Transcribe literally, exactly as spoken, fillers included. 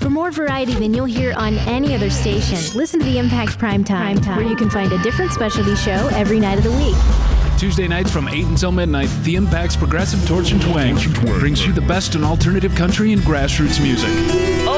For more variety than you'll hear on any other station, listen to the Impact Primetime, Primetime, where you can find a different specialty show every night of the week. Tuesday nights from eight until midnight, the Impact's Progressive Torch and Twang brings you the best in alternative country and grassroots music.